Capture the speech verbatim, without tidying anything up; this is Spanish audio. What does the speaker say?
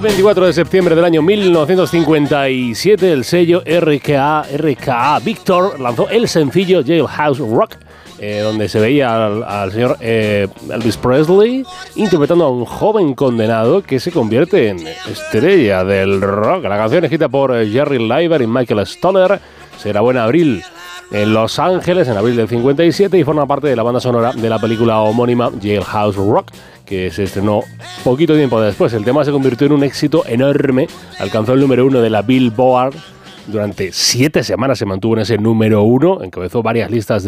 veinticuatro de septiembre del año mil novecientos cincuenta y siete, el sello R K A, R K A Victor lanzó el sencillo Jailhouse Rock, eh, donde se veía al, al señor eh, Elvis Presley interpretando a un joven condenado que se convierte en estrella del rock. La canción, escrita por Jerry Leiber y Michael Stoller, se grabó en abril en Los Ángeles, en abril del cincuenta y siete, y forma parte de la banda sonora de la película homónima Jailhouse Rock, que se estrenó poquito tiempo después. El tema se convirtió en un éxito enorme, alcanzó el número uno de la Billboard, durante siete semanas se mantuvo en ese número uno, encabezó varias listas de